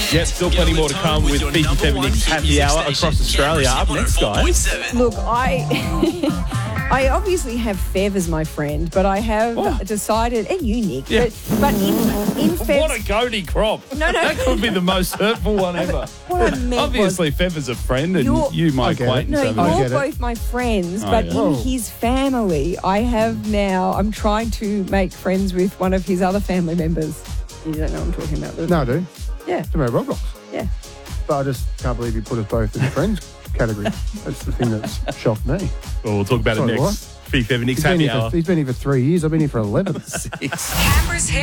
Yep, still plenty more to come with Beefy Feminix Happy Hour across Australia. Up next, guys. Look, I obviously have Fev as my friend, but I have decided, and you, Nick, Yeah. but in Fev... What a goatee crop. No. That could be the most hurtful one ever. What I meant Obviously, Fev is a friend and you my acquaintance. No, over there. you're both my friends, but yeah. in his family, I'm trying to make friends with one of his other family members. You don't know what I'm talking about, do you? No, I do. Yeah. Talking about Roblox. Yeah. But I just can't believe you put us both in the friends category. That's the thing that's shocked me. Well, we'll talk about it Sorry, next. Beefy Feminix Happy Hour. He's been here for 3 years. I've been here for 11. Canberra's